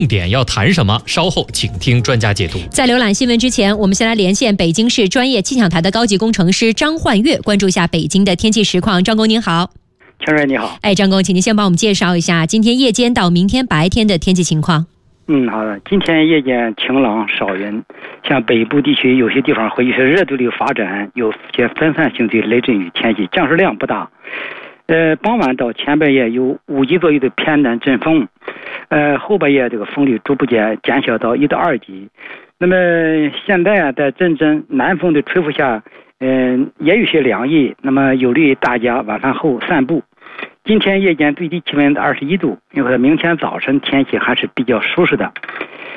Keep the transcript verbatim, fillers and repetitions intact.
重点要谈什么？稍后请听专家解读。 在浏览新闻之前，我们先来连线北京市专业气象台的高级工程师张焕月，关注一下北京的天气实况。张工您好。 陈瑞你好。 哎，张工，请您先帮我们介绍一下今天夜间到明天白天的天气情况。 嗯，好的。今天夜间晴朗少云，像北部地区有些地方会有些热对流发展，有些分散性的雷阵雨天气，降水量不大。呃，傍晚到前半夜有五级左右的偏南阵风，呃，后半夜这个风力逐步减减小到一到二级。那么现在啊，在阵阵南风的吹拂下，嗯、呃，也有些凉意，那么有利于大家晚饭后散步。今天夜间最低气温二十一度，因为明天早晨天气还是比较舒适的。